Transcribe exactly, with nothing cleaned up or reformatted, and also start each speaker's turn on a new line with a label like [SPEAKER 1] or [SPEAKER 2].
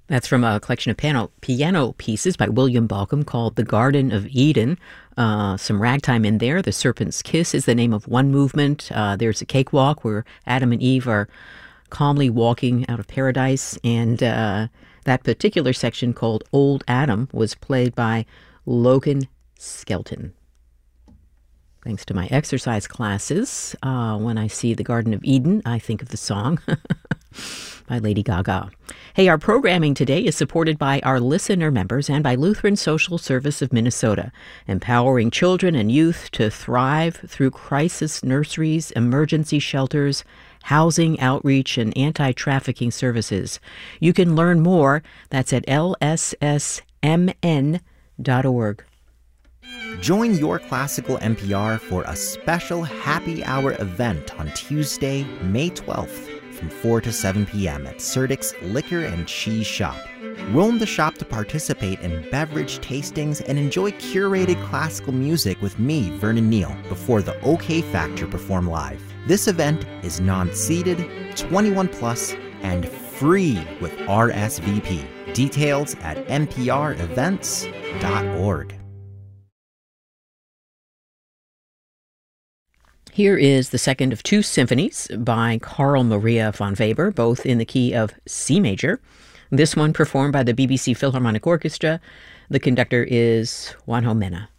[SPEAKER 1] That's from a collection of piano, piano pieces by William Balcom called The Garden of Eden. Uh, some ragtime in there. The Serpent's Kiss is the name of one movement. Uh, there's a cakewalk where Adam and Eve are calmly walking out of paradise. And uh, that particular section called Old Adam was played by Logan Skelton. Thanks to my exercise classes, uh, when I see the Garden of Eden, I think of the song by Lady Gaga. Hey, our programming today is supported by our listener members and by Lutheran Social Service of Minnesota, empowering children and youth to thrive through crisis nurseries, emergency shelters, housing outreach, and anti-trafficking services. You can learn more. That's at L S S M N dot org.
[SPEAKER 2] Join Your Classical N P R for a special happy hour event on Tuesday, May twelfth from four to seven p.m. at Serdik's Liquor and Cheese Shop. Roam the shop to participate in beverage tastings and enjoy curated classical music with me, Vernon Neal, before the OK Factor perform live. This event is non-seated, twenty-one plus, and free with R S V P. Details at N P R events dot org.
[SPEAKER 1] Here is the second of two symphonies by Carl Maria von Weber, both in the key of C major. This one performed by the B B C Philharmonic Orchestra. The conductor is Juanjo Mena.